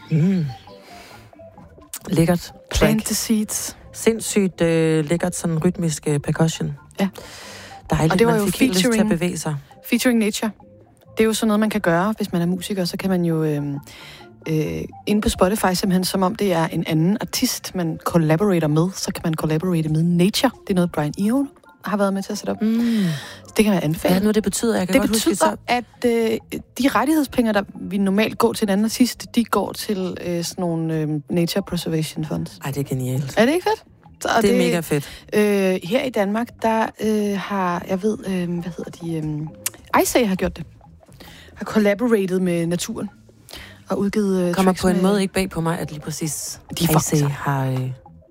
Lækkert. Plant the seeds. Sindssygt lækkert sådan rytmisk percussion. Ja. Dejligt, og det var man jo fik helt lyst til at bevæge sig. Featuring nature. Det er jo sådan noget, man kan gøre, hvis man er musiker. Så kan man jo inde på Spotify simpelthen, som om det er en anden artist, man collaborater med, så kan man collaborate med nature. Det er noget, Brian Eno har været med til at sætte op. Det kan jeg anbefale. Hvad nu det betyder? Jeg kan det godt betyder, huske, at de rettighedspenge, der vi normalt går til en anden artist, de går til sådan nogle nature preservation funds. Ej, det er genialt. Er det ikke fedt? Og det er mega fedt. Her i Danmark, der har, jeg ved, hvad hedder de, Ice har gjort det. Har collaborated med naturen og udgivet kommer på en måde ikke bag på mig, at lige præcis Ice har